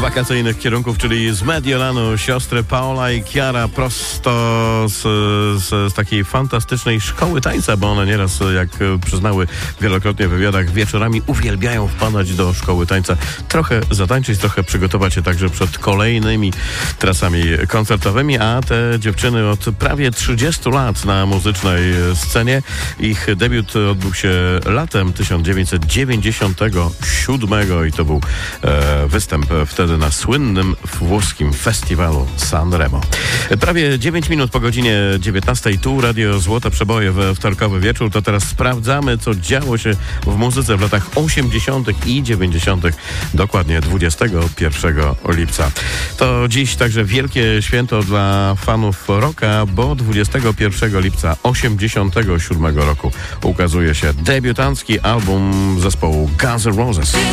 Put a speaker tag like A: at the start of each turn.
A: wakacyjnych kierunków, czyli z Mediolanu, siostry Paola i Chiara prosto z takiej fantastycznej szkoły tańca, bo one nieraz, jak przyznały wielokrotnie w wywiadach, wieczorami uwielbiają wpadać do szkoły tańca, trochę zatańczyć, trochę przygotować się także przed kolejnymi trasami koncertowymi, a te dziewczyny od prawie 30 lat na muzycznej scenie. Ich debiut odbył się latem 1997 i to był występ wtedy na słynnym włoskim festiwalu Sanremo. Prawie 9 minut po godzinie 19. Tu Radio Złote Przeboje we wtorkowy wieczór. To teraz sprawdzamy, co działo się w muzyce w latach 80. i 90. dokładnie 21 lipca. To dziś także wielkie święto dla fanów rocka, bo 21 lipca 87 roku ukazuje się debiutancki album zespołu Guns N' Roses.